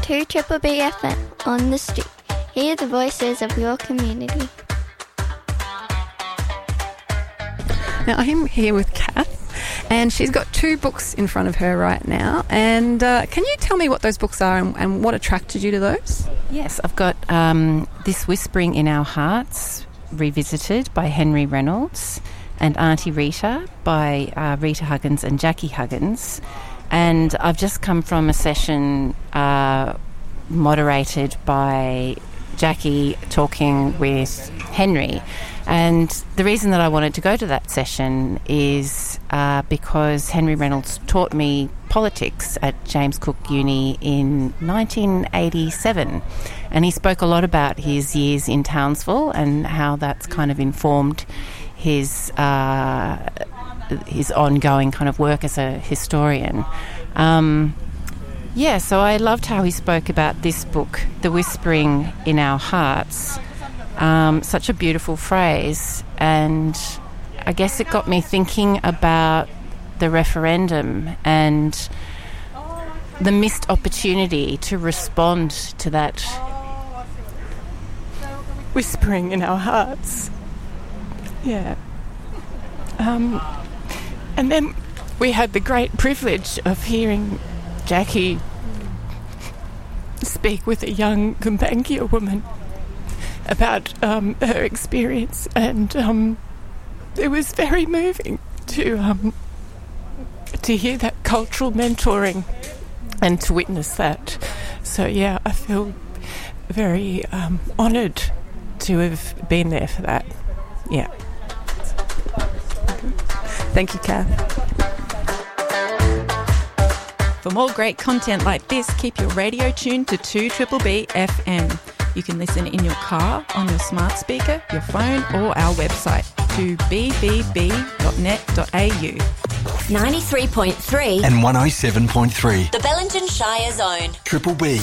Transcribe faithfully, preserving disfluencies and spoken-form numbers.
to Triple B F M on the street. Hear the voices of your community. Now, I'm here with Kath, and she's got two books in front of her right now. And uh, can you tell me what those books are and, and what attracted you to those? Yes, I've got um, This Whispering in Our Hearts, Revisited by Henry Reynolds, and Auntie Rita by uh, Rita Huggins and Jackie Huggins. And I've just come from a session uh, moderated by Jackie talking with Henry. And the reason that I wanted to go to that session is uh, because Henry Reynolds taught me politics at James Cook Uni in nineteen eighty-seven. And he spoke a lot about his years in Townsville and how that's kind of informed his uh, his ongoing kind of work as a historian. Um, yeah, so I loved how he spoke about this book, The Whispering in Our Hearts. Um, such a beautiful phrase, and I guess it got me thinking about the referendum and the missed opportunity to respond to that whispering in our hearts. Yeah. Um, and then we had the great privilege of hearing Jackie speak with a young Gumbaynggirr woman about um, her experience, and um, it was very moving to um, to hear that cultural mentoring and to witness that. So yeah, I feel very um, honoured to have been there for that. Yeah. Thank you, Kath. For more great content like this, keep your radio tuned to two Triple B F M. You can listen in your car, on your smart speaker, your phone, or our website, to b b b dot net dot a u. ninety-three point three and one oh seven point three. The Bellingen Shire Zone. Triple B.